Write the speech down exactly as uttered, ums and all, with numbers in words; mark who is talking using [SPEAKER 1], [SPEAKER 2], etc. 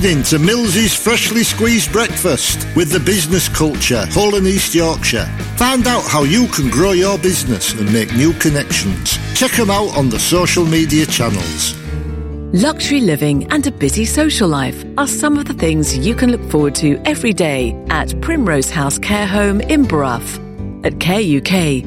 [SPEAKER 1] Into Mills's Freshly Squeezed Breakfast with the business culture, Hull and East Yorkshire. Find out how you can grow your business and make new connections. Check them out on the social media channels.
[SPEAKER 2] Luxury living and a busy social life are some of the things you can look forward to every day at Primrose House Care Home in Brough. At Care U K,